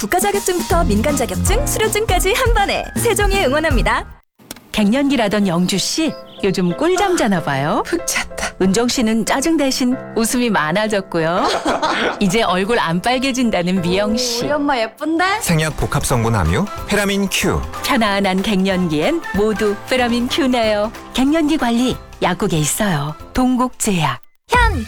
국가 자격증부터 민간 자격증, 수료증까지 한 번에 세종이 응원합니다. 갱년기라던 영주 씨 요즘 꿀잠 자나 봐요. 푹 잤다. 은정 씨는 짜증 대신 웃음이 많아졌고요. 이제 얼굴 안 빨개진다는 미영 씨. 우리 엄마 예쁜데? 생약 복합성분 함유 페라민 Q. 편안한 갱년기엔 모두 페라민 Q네요. 갱년기 관리 약국에 있어요. 동국제약.